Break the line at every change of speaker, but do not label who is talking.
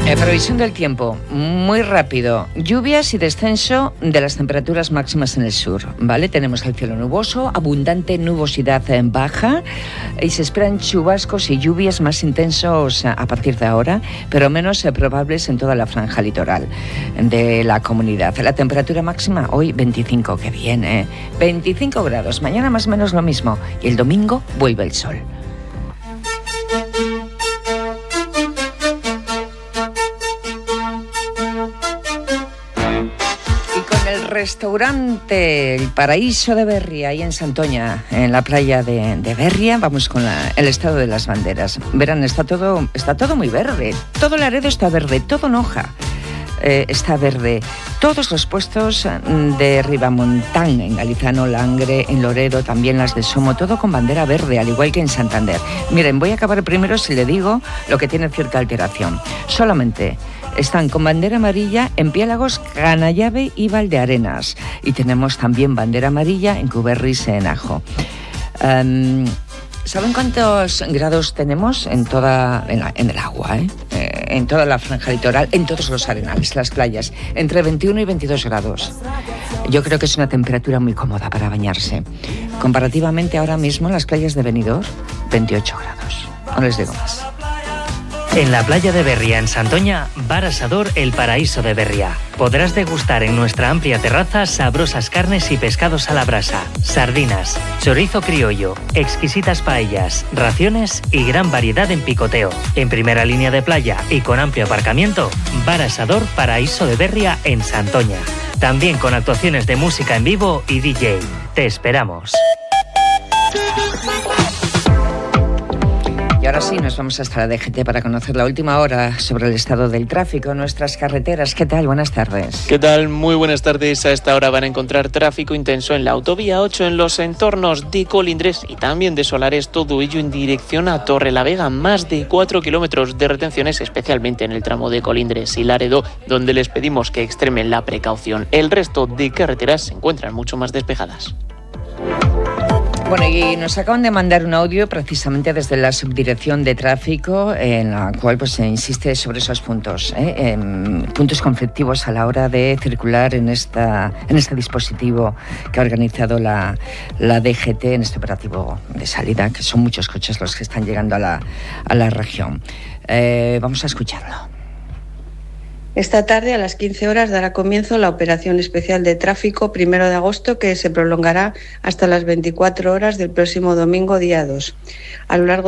Previsión del tiempo, muy rápido. Lluvias y descenso de las temperaturas máximas en el sur, ¿vale? Tenemos el cielo nuboso, abundante nubosidad en baja y se esperan chubascos y lluvias más intensos a partir de ahora, pero menos probables en toda la franja litoral de la comunidad. La temperatura máxima hoy 25, que bien, 25 grados. Mañana más o menos lo mismo y el domingo vuelve el sol. Restaurante El Paraíso de Berria, ahí en Santoña, en la playa de Berria. Vamos con el estado de las banderas. Verán, está todo muy verde. Todo Laredo está verde, todo Noja está verde. Todos los puestos de Ribamontán, en Galizano, Langre, en Loredo, también las de Somo, todo con bandera verde, al igual que en Santander. Miren, voy a acabar primero si le digo lo que tiene cierta alteración. Solamente están con bandera amarilla en Piélagos, Canallave y Valdearenas. Y tenemos también bandera amarilla en Cuberris, en Ajo. ¿Saben cuántos grados tenemos en el agua? En toda la franja litoral, en todos los arenales, las playas, entre 21 y 22 grados. Yo creo que es una temperatura muy cómoda para bañarse. Comparativamente ahora mismo en las playas de Benidorm, 28 grados. No les digo más.
En la playa de Berria, en Santoña, Bar Asador El Paraíso de Berria. Podrás degustar en nuestra amplia terraza sabrosas carnes y pescados a la brasa, sardinas, chorizo criollo, exquisitas paellas, raciones y gran variedad en picoteo. En primera línea de playa y con amplio aparcamiento, Bar Asador Paraíso de Berria en Santoña. También con actuaciones de música en vivo y DJ. Te esperamos.
Y ahora sí, nos vamos hasta la DGT para conocer la última hora sobre el estado del tráfico en nuestras carreteras. ¿Qué tal? Buenas tardes.
¿Qué tal? Muy buenas tardes. A esta hora van a encontrar tráfico intenso en la autovía 8 en los entornos de Colindres y también de Solares, todo ello en dirección a Torrelavega. Más de 4 kilómetros de retenciones, especialmente en el tramo de Colindres y Laredo, donde les pedimos que extremen la precaución. El resto de carreteras se encuentran mucho más despejadas.
Bueno, y nos acaban de mandar un audio precisamente desde la Subdirección de Tráfico, en la cual pues se insiste sobre esos puntos, puntos conflictivos a la hora de circular en este dispositivo que ha organizado la DGT en este operativo de salida, que son muchos coches los que están llegando a la región. Vamos a escucharlo.
Esta tarde a las 15 horas dará comienzo la operación especial de tráfico 1 de agosto que se prolongará hasta las 24 horas del próximo domingo día 2. A lo largo